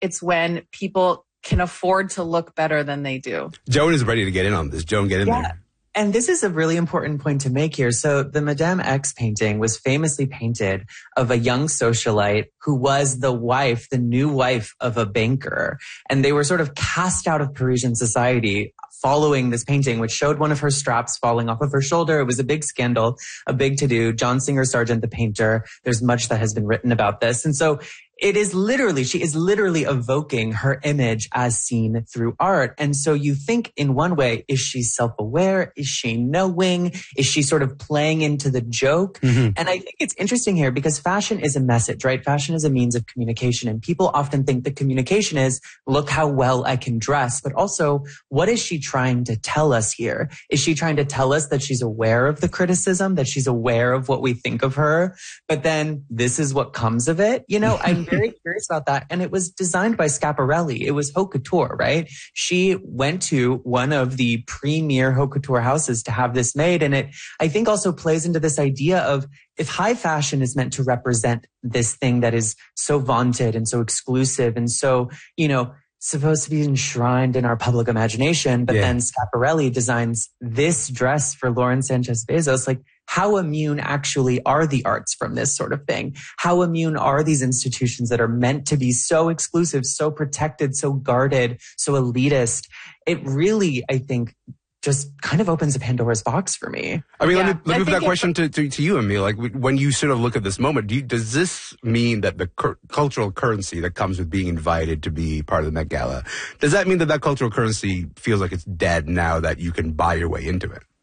It's when people can afford to look better than they do. Joan is ready to get in on this. Joan, get in there. And this is a really important point to make here. So the Madame X painting was famously painted of a young socialite who was the new wife of a banker. And they were sort of cast out of Parisian society following this painting, which showed one of her straps falling off of her shoulder. It was a big scandal, a big to-do. John Singer Sargent, the painter, there's much that has been written about this. And so she is literally evoking her image as seen through art. And so you think in one way, is she self-aware? Is she knowing? Is she sort of playing into the joke? Mm-hmm. And I think it's interesting here because fashion is a message, right? Fashion is a means of communication. And people often think the communication is, look how well I can dress. But also, what is she trying to tell us here? Is she trying to tell us that she's aware of the criticism, that she's aware of what we think of her? But then this is what comes of it. I'm very curious about that. And it was designed by Schiaparelli. It was haute couture, right? She went to one of the premier haute couture houses to have this made. And it, I think, also plays into this idea of if high fashion is meant to represent this thing that is so vaunted and so exclusive and so, supposed to be enshrined in our public imagination, but then Schiaparelli designs this dress for Lauren Sanchez Bezos, like, how immune actually are the arts from this sort of thing? How immune are these institutions that are meant to be so exclusive, so protected, so guarded, so elitist? It really, I think, just kind of opens a Pandora's box for me. I mean, let me put that question to you, Emile. Like, when you sort of look at this moment, does this mean that the cultural currency that comes with being invited to be part of the Met Gala, does that mean that cultural currency feels like it's dead now that you can buy your way into it?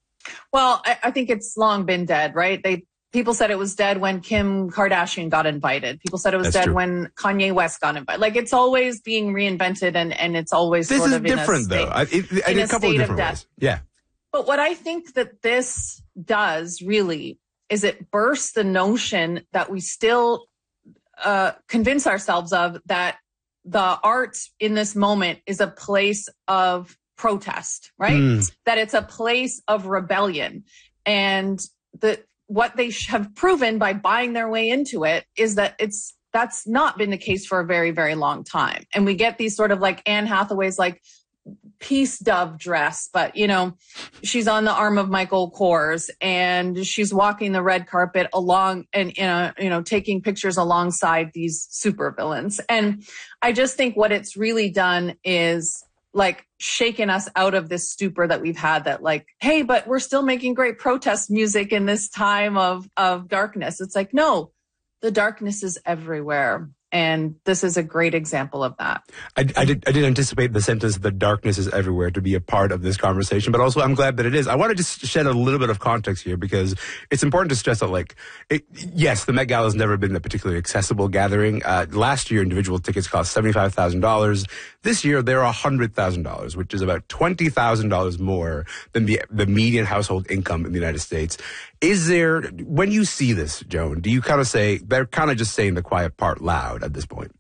Well, I think it's long been dead, right? People said it was dead when Kim Kardashian got invited. People said it was dead when Kanye West got invited. Like, it's always being reinvented and it's always this sort is of different, in a state, though. In a couple of different ways. Yeah. But what I think that this does really is it bursts the notion that we still convince ourselves of, that the arts in this moment is a place of protest, right? That it's a place of rebellion. And what they have proven by buying their way into it is that that's not been the case for a very, very long time. And we get these sort of like Anne Hathaway's like peace dove dress, but she's on the arm of Michael Kors and she's walking the red carpet along and taking pictures alongside these supervillains. And I just think what it's really done is like shaken us out of this stupor that we've had, that like, hey, but we're still making great protest music in this time of darkness. It's like, no, the darkness is everywhere. And this is a great example of that. I did anticipate the sentence, the darkness is everywhere, to be a part of this conversation, but also I'm glad that it is. I want to just shed a little bit of context here because it's important to stress that, yes, the Met Gala has never been a particularly accessible gathering. Last year, individual tickets cost $75,000. This year, they're $100,000, which is about $20,000 more than the median household income in the United States. Is there, when you see this, Joan, do you kind of say, they're kind of just saying the quiet part loud at this point?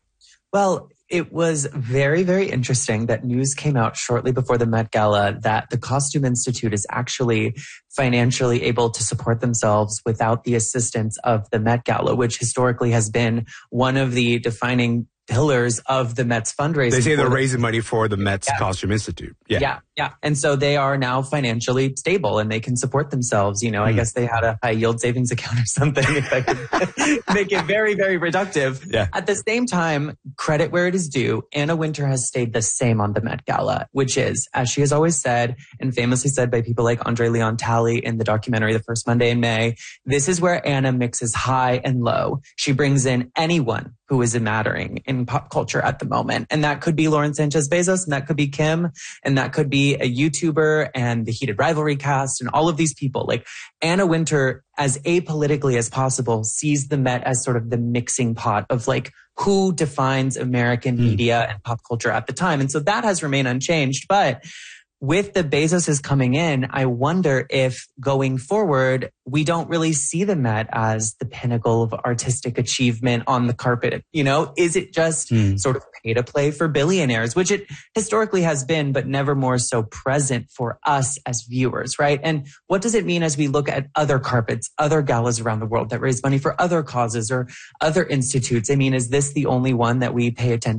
Well, it was very, very interesting that news came out shortly before the Met Gala that the Costume Institute is actually financially able to support themselves without the assistance of the Met Gala, which historically has been one of the defining pillars of the Met's fundraising. They say they're raising money for the Met's Costume Institute. Yeah. And so they are now financially stable and they can support themselves. I guess they had a high yield savings account or something, if I could make it very, very reductive. Yeah. At the same time, credit where it is due, Anna Wintour has stayed the same on the Met Gala, which is, as she has always said, and famously said by people like Andre Leon Talley in the documentary The First Monday in May, this is where Anna mixes high and low. She brings in anyone who is mattering in pop culture at the moment. And that could be Lauren Sanchez Bezos, and that could be Kim, and that could be a YouTuber and the Heated Rivalry cast and all of these people. Like, Anna Wintour, as apolitically as possible, sees the Met as sort of the mixing pot of like who defines American media and pop culture at the time. And so that has remained unchanged. But with the Bezoses coming in, I wonder if going forward, we don't really see the Met as the pinnacle of artistic achievement on the carpet. You know, is it just sort of pay to play for billionaires, which it historically has been, but never more so present for us as viewers, right? And what does it mean as we look at other carpets, other galas around the world that raise money for other causes or other institutes? I mean, is this the only one that we pay attention